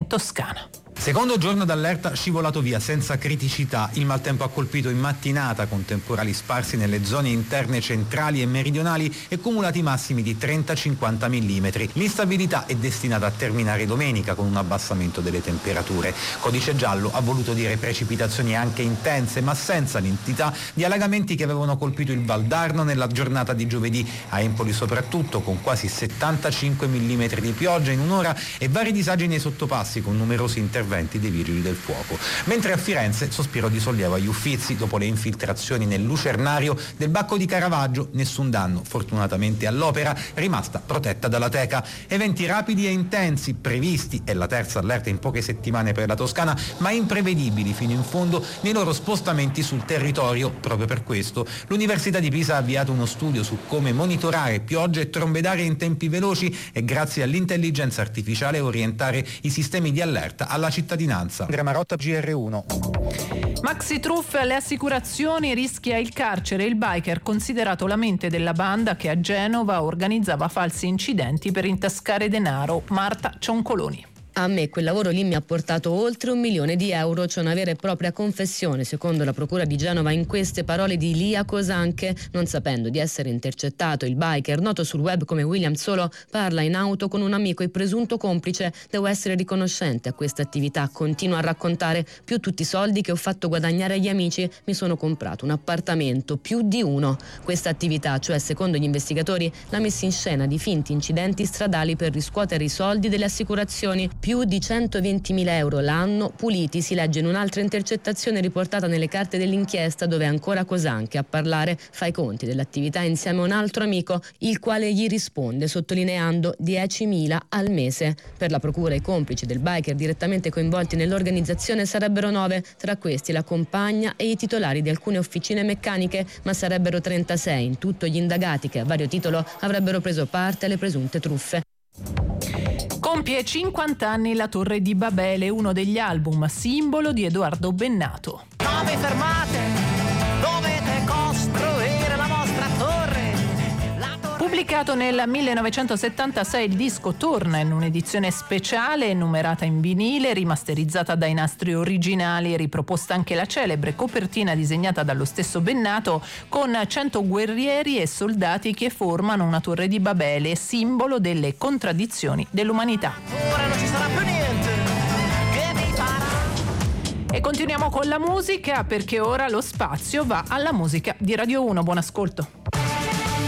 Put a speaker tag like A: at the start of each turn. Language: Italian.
A: Toscana.
B: Secondo giorno d'allerta scivolato via senza criticità. Il maltempo ha colpito in mattinata con temporali sparsi nelle zone interne centrali e meridionali e cumulati massimi di 30-50 mm. L'instabilità è destinata a terminare domenica con un abbassamento delle temperature. Codice giallo ha voluto dire precipitazioni anche intense ma senza l'entità di allagamenti che avevano colpito il Valdarno nella giornata di giovedì, a Empoli soprattutto con quasi 75 mm di pioggia in un'ora e vari disagi nei sottopassi con numerosi interventi dei vigili del fuoco. Mentre a Firenze sospiro di sollievo agli Uffizi dopo le infiltrazioni nel lucernario del Bacco di Caravaggio, nessun danno fortunatamente all'opera rimasta protetta dalla teca. Eventi rapidi e intensi previsti, è la terza allerta in poche settimane per la Toscana, ma imprevedibili fino in fondo nei loro spostamenti sul territorio. Proprio per questo l'Università di Pisa ha avviato uno studio su come monitorare piogge e trombe d'aria in tempi veloci e grazie all'intelligenza artificiale orientare i sistemi di allerta alla cittadinanza. Andrea Marotta, GR1.
A: Maxi truffe alle assicurazioni, rischia il carcere il biker considerato la mente della banda che a Genova organizzava falsi incidenti per intascare denaro. Marta Cioncoloni.
C: A me quel lavoro lì mi ha portato oltre 1 milione di euro, c'è una vera e propria confessione, secondo la procura di Genova, in queste parole di Lia Cosanche. Non sapendo di essere intercettato, il biker, noto sul web come William Solo, parla in auto con un amico e presunto complice. Devo essere riconoscente a questa attività, continua a raccontare, più tutti i soldi che ho fatto guadagnare agli amici, mi sono comprato un appartamento, più di uno. Questa attività, cioè secondo gli investigatori, la messa in scena di finti incidenti stradali per riscuotere i soldi delle assicurazioni, più di 120.000 euro l'anno puliti, si legge in un'altra intercettazione riportata nelle carte dell'inchiesta, dove ancora Cosanche a parlare fa i conti dell'attività insieme a un altro amico, il quale gli risponde sottolineando 10.000 al mese. Per la procura i complici del biker direttamente coinvolti nell'organizzazione sarebbero 9, tra questi la compagna e i titolari di alcune officine meccaniche, ma sarebbero 36 in tutto gli indagati che a vario titolo avrebbero preso parte alle presunte truffe.
A: Compie 50 anni la Torre di Babele, uno degli album simbolo di Edoardo Bennato.
D: Non vi fermate, dovete costruire la vostra torre.
A: Pubblicato nel 1976, il disco torna in un'edizione speciale, numerata in vinile, rimasterizzata dai nastri originali e riproposta anche la celebre copertina disegnata dallo stesso Bennato con 100 guerrieri e soldati che formano una Torre di Babele, simbolo delle contraddizioni dell'umanità.
D: Ora non ci sarà più niente che mi farà.
A: E continuiamo con la musica, perché ora lo spazio va alla musica di Radio 1. Buon ascolto.